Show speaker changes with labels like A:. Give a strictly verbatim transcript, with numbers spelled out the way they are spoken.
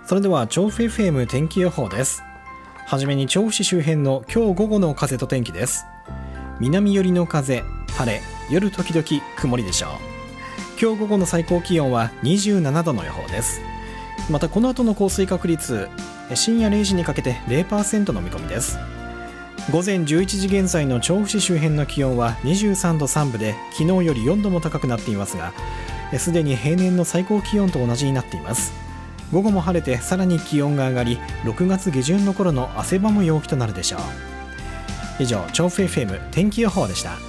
A: それでは調布 エフエム 天気予報です。はじめに調布市周辺の今日午後の風と天気です。南寄りの風、晴れ、夜時々曇りでしょう。今日午後の最高気温はにじゅうななどの予報です。またこの後の降水確率、深夜れいじにかけて ゼロパーセント の見込みです。午前じゅういちじ現在の調布市周辺の気温はにじゅうさんどさんぶで、昨日よりよんども高くなっていますが、すでに平年の最高気温と同じになっています。午後も晴れてさらに気温が上がり、ろくがつ下旬の頃の汗ばむ陽気となるでしょう。以上、調布 エフエム 天気予報でした。